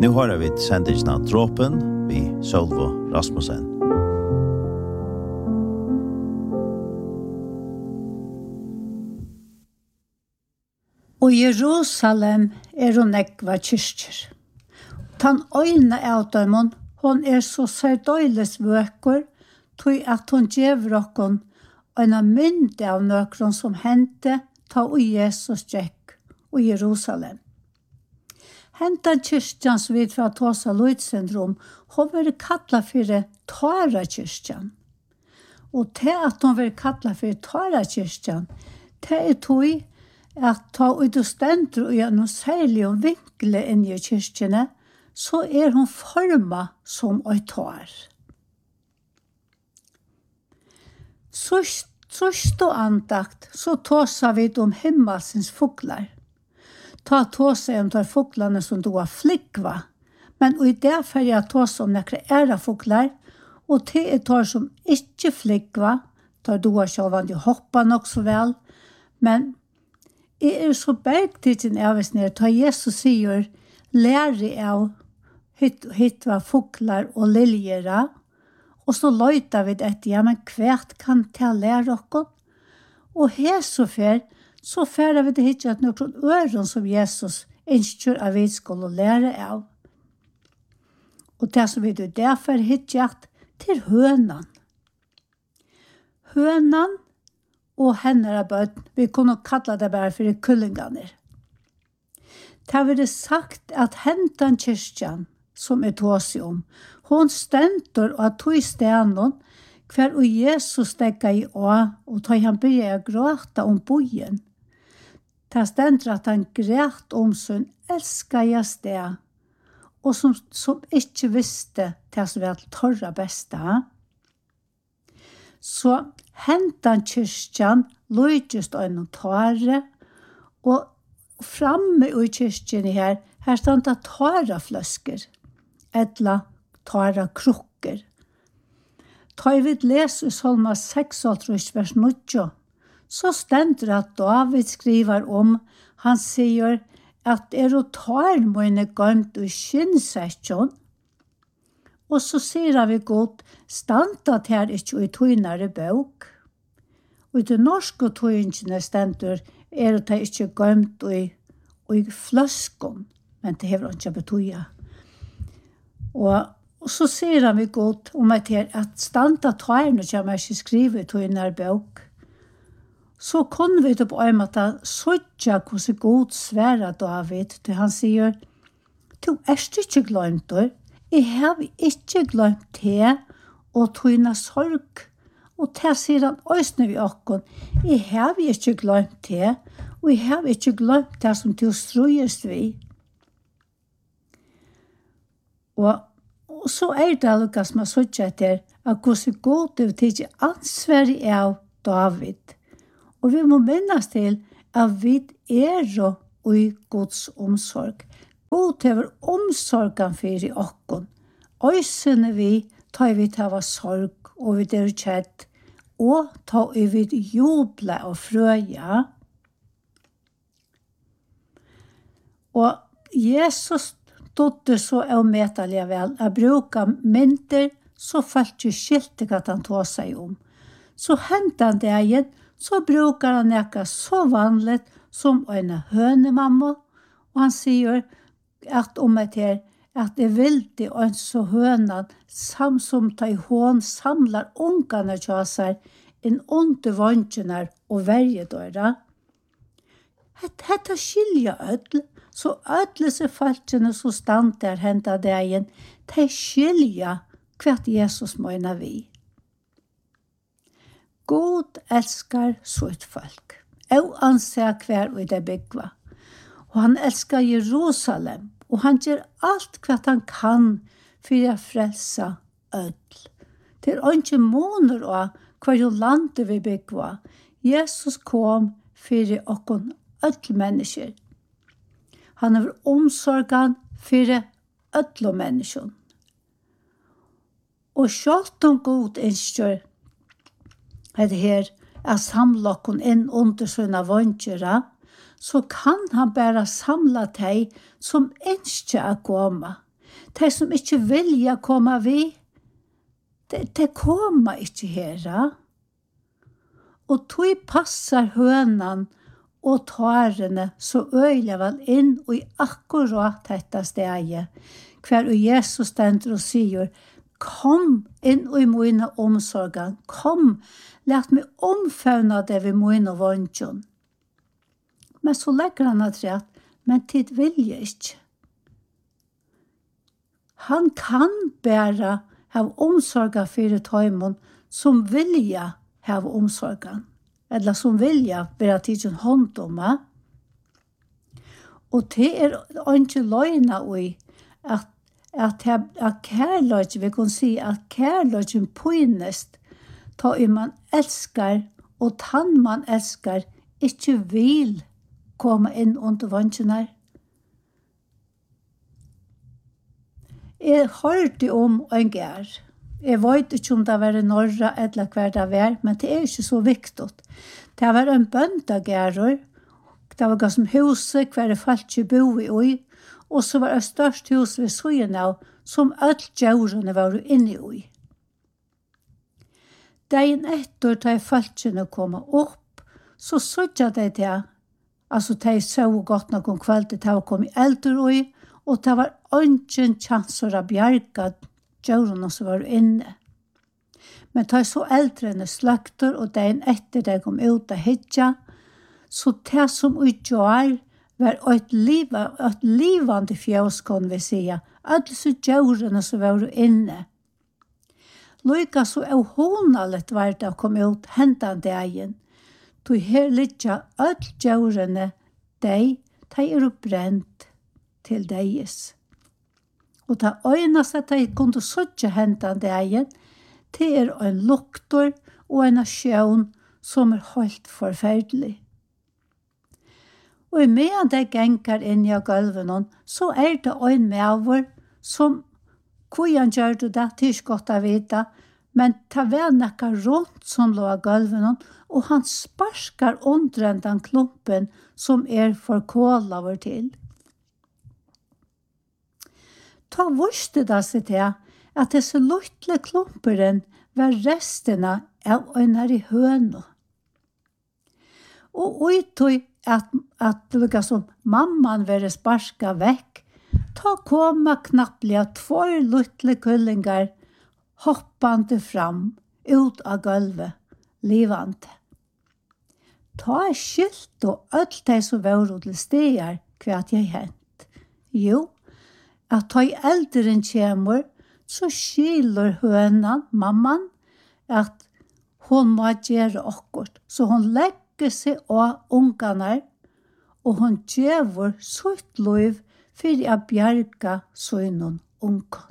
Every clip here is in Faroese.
Nu har vi sendingen av Dråpen vid Sølvo Rasmussen. Og Jerusalem hun nekva kyrkjer. Tan øyne av dem, hon så særdeles vøker, tog at hon gjever okkon en mynd av nøkron som hendte ta og Jesus gikk og Jerusalem. Hentan kyrkjan som vi fra Tåsa Lloyd-syndrom, hon var kallat for Tara kyrkjan. Og til at hon var kallat for Tara kyrkjan, til tog at ta ut og stendur og noe særlig om vinkle inn i kyrkjene, så hon forma som ei tar. Sørst og andakt, så tåsa vi om himmelsens fuglar. Ta tåsa om de fuglene som du har flikva, men og i det får jeg tåsa om nekre æra fuglar, og til tar som ikke flikva, tar du har sjåvan de hoppa nok så vel, men jeg så bergtidsen av oss nere, ta Jesus sier, lære av hittva fuglar og liljera, og så løyta vi dette, ja, men hvert kan ta lære okkon? Og hesofer, så færer vi det hittet noen øren som Jesus ønsker at vi skulle lære av. Og det som vi det derfor hittet til hønan. Hønan og henne bøtt, vi kunne kalla det bare for kullingene. Det har vært sagt at hentan kyrkjan, som tås om, hon stendur og tog stenon, hver og Jesus stegga i å, og tog han begynte å gråta om bojen. Det stendur at han græt om sin elskede sted, og som ikke visste det som var torra besta. Så hentan kyrkjan løytjust og tare, og framme i kyrkjen her standa tarafløsker, etla tara krukker. Ta i vid les i Salma 6, vers 9, så stendur at David skriver om, han sier at og tar mine gømt og skinnsetjon, og så sier vi godt, standa til ikke i tøynare bøk. Og i det norske tøyngene stendur det ikke gømt og i fløskon, men det hever ikke betøya. Og så sier vi godt om at standa tøyne kommer ikke skrive i tøynare bøk. Så kunne vi på en måte søtja hvordan god svære David, til han sier, du ikke glemt det, jeg har ikke glemt det, og tøyne sorg. Og til sier han, øsne vi okkon, jeg har ikke glemt det, og jeg har ikke glemt det som du strøyest vi. Og så det lukket som jeg søtja etter, at hvordan god du tidser ansvar av David. Og vi må minnes til at vi og i Guds omsorg. God hever omsorgen for i okkon. Øysene vi tar vi til å sorg, og vi kjett, og tar vi juble og frøya. Og Jesus dotter så avmetallig vel, å bruke mynter, så falt jo skilt hva han tog seg om. Så hentet han det igjen, så brukar han nekka så vanligt som en hønemamma, og han sier at at det vildi en så hønan som ta i hån samlar ungarna tjasar inn under vantjenar og verjedøra. Hetta skilja ødel, så ødelse falskene som stand der henta dagen, de skilja hvert Jesus møyna vi. God elskar sitt folk, og anser hver og det byggva. Og han elskar Jerusalem, og han gjør alt hva han kan for å frelsa ødel. Det ikke måneder av hva landet vi byggva. Jesus kom for åkken ødel mennesker. Han har omsorgen for ødel mennesker. Og selv om god ønsker her samla okken inn under sine vantjere, så kan han bare samla deg som ønsker å komme. De som ikke vilja komme vi, de kommer ikke her. Og tog passar hønan og tårene så øyler vel inn og i akkurat dette stedet, hver og Jesus stender og sier, kom inn og i mine omsorgen, kom, let meg omfavne det ved mine vondjon. Men så legger han at rett, men tid vilja ikke. Han kan bare ha omsorgen for tøymon som vilja ha omsorgen, eller som vilja være tidsen hånd om. Og det ikke løgna i at kærløg, vi kan si at kærløgjen pånest, ta man elskar, og tann man elskar, ikke vil komme inn under vansjoner. Jeg hørte om en gær. Jeg vet ikke om det var i Norra eller hver det var, men det ikke så viktig. Det var en bøndagærer. Det var som huset hver folk ikke bo i, og så var det størst hus ved søyen av, som alle djurene var inne i. Dagen etter da folkene kom opp, så sødde de det. Altså, de så godt nok om kveldet, det var kommet eldre i, og det var ingen chanser av bjerga djurene som var inne. Men de så eldrene sløkter, og dagen etter de kom ut av hitja, så det som utgjør var et livande fjøs, kan vi si. Alle så djurene som var inne. Lykka så hånalet var det å komme ut hentan dagen. Du her litt alle djurene, de brent til deis. Og det øyneste at de kunne søtte hentan dagen, det en lukter og en sjøen som helt forferdelig. Og medan de gengar inn i gulven, så det en medver som hvordan gjør du det, det ikke godt å vite, men det var noe rundt som lå av gulven, og han sparskar under den klumpen som forkålet over til. Ta visste det seg til at disse lille klumperen var restene av en her i høna. Og uttøy at liksom, mamman var sparska vekk, ta koma knapplega 2 lille kullingar hoppande fram ut av gulvet, livande. Ta skilt og alt de som var til steder hva jeg hent. Jo, at ta eldren kommer, så skiler hønan, mamman, at hon må gjøre akkurat. Så hon legger seg av ungene, og hon gjør sitt liv for å bjerge sønnen ungen.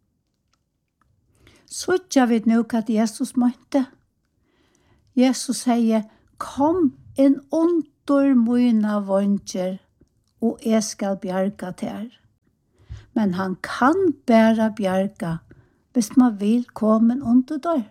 Så gjør vi nå hva Jesus mente. Jesus sier, kom inn under mine vondjer, og jeg skal bjerge til. Men han kan bare bjerge hvis man vil komme under der.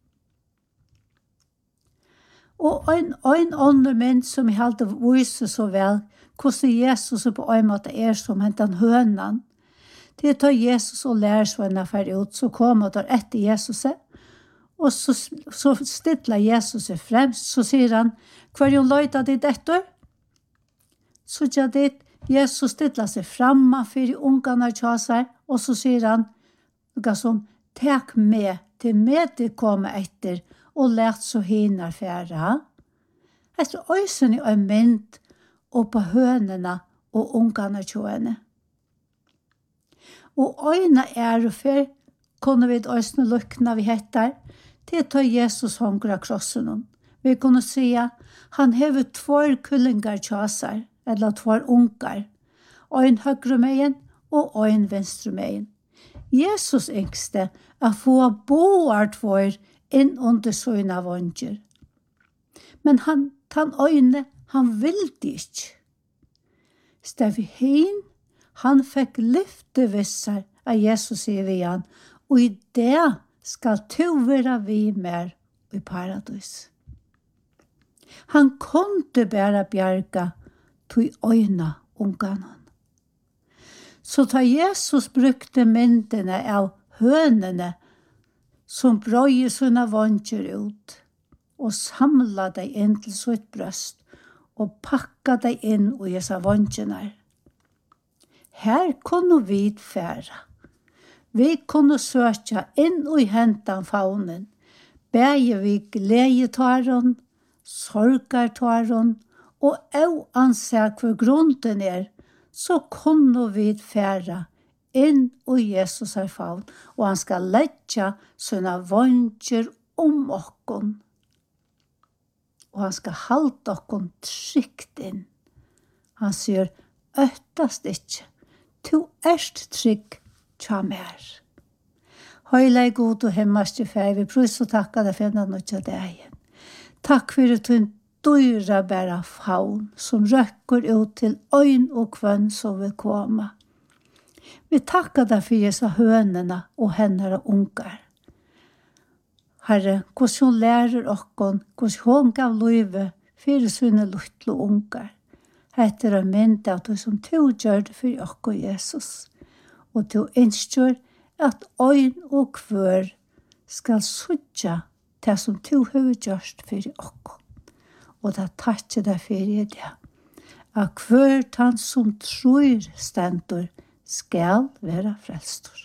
Og en annen mynd som jeg hadde viser så vel, hvordan Jesus på en måte som hentan hønan. Det tar Jesus og lærer sånne ferdig ut, så kommer der etter Jesus, og så stiller Jesus seg fremst, så sier han, hva er jo løyta ditt etter? Så gjør det, Jesus stiller seg fremme for de ungene kjøser, og så sier han, noe som, takk med til med det kommer etter, og lært så hinner færre. Etter øysen i en mynd, og på hønene og ungene kjøene. Og øyne og fer, kunne vi øyne lukkene vi heter, det tar Jesus hånger av krossen. Vi kunne si at han hever 2 kullingar kjøser, eller 2 unger, en høyre meien og en venstre meien. Jesus yngste å få boar 2 inn under søgne vondjer. Men han øyne, han ville ikke. Stevi hin, han fikk lyftevisser av Jesus i han, og i det skal to være vi mer i paradis. Han kunde bare bjerga til øyne ungene. Så tar Jesus brukte myndene av hønene som brøyer sine vanger ut og samla deg inn til sitt brøst og pakka deg inn i disse vangene. Her kunne vi fære. Vi kunne søke inn i hentan faunen, bæge vi gledetaren, sorgartaren, og anser hver grunden så kunne vi fære inn i Jesus faun, og han skal letja sine vanger okkon. Og han skal halda okkon trygt inn. Han sier, øttast ikkje, to trygg tja mer. Høyla god og himmelske fær, vi prøys og takka deg for denne nødja deg. Takk for at du dyra bæra faun som røkker ut til øyn og kvønn som vil komme. Vi takkar deg for disse hønene og henne ungar. Herre, hvordan hun lærer okkon, hvordan hun gav løyve for sine luttlo ungar. Hette er mynd av det som du gjør det for okko Jesus. Og du ønsker at øyn og kvør skal suttja det som du har gjort for okko. Og da takkje deg for det. At kvør han som tror stendur skal være frelstor.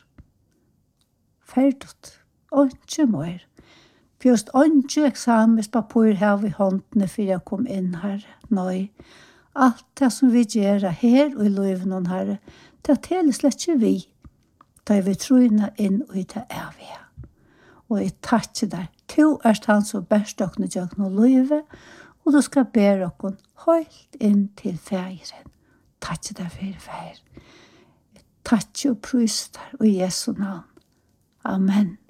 Ferdot, ikke mer. Just ikke eksamenspapir her i håndene for jeg kom inn her. Nei, alt det som vi gjør her og i livet, Herre, det teller slett ikke vi. Da vi troende inn og det vi. Og jeg takker deg. Du han som best dere gjør noe livet, og du skal bære dere helt inn til feiren. Takker deg for feir. Takker og pryster og i Jesu navn. Amen.